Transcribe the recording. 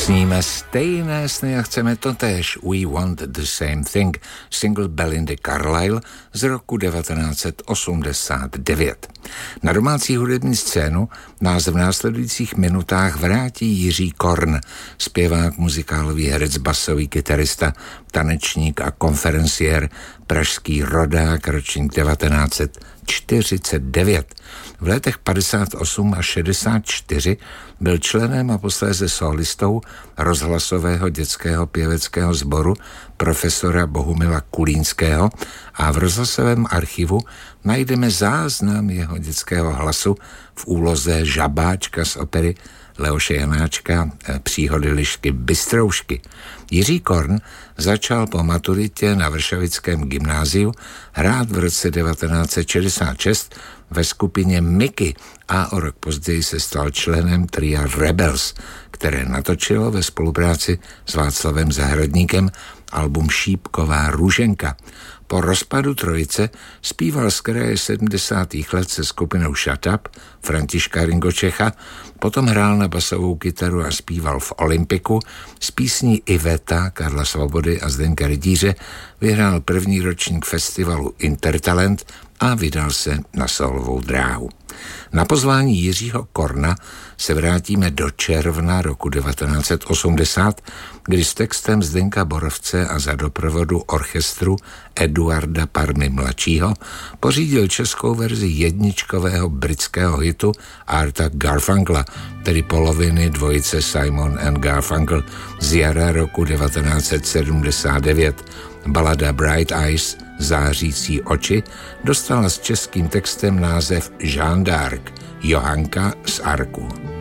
Sníme stejné sny a chceme totéž. We Want the Same Thing, single Belindy Carlisle z roku 1989. Na domácí hudební scénu nás v následujících minutách vrátí Jiří Korn, zpěvák, muzikálový herec, basový kytarista, tanečník a konferenciér, pražský rodák, ročník 1949. V letech 58 a 64 byl členem a posléze solistou rozhlasového dětského pěveckého sboru profesora Bohumila Kulínského a v rozhlasovém archivu najdeme záznam jeho dětského hlasu v úloze žabáčka z opery Leoše Janáčka Příhody lišky Bystroušky. Jiří Korn začal po maturitě na Vršovickém gymnáziu hrát v roce 1966 ve skupině Mickey a o rok později se stal členem tria Rebels, které natočilo ve spolupráci s Václavem Zahradníkem album Šípková růženka. Po rozpadu trojice zpíval z kraje 70. let se skupinou Shut Up Františka Ringočecha, potom hrál na basovou kytaru a zpíval v Olympiku, z písní Iveta Karla Svobody a Zdeňka Rydíře vyhrál první ročník festivalu Intertalent a vydal se na solovou dráhu. Na pozvání Jiřího Korna se vrátíme do června roku 1980, kdy s textem Zdeňka Borovce a za doprovodu orchestru Eduarda Parmy mladšího pořídil českou verzi jedničkového britského hitu Arta Garfunkla, tedy poloviny dvojice Simon and Garfunkel z jara roku 1979. Balada Bright Eyes, zářící oči, dostala s českým textem název Jeanne d'Arc, Johanka z Arku.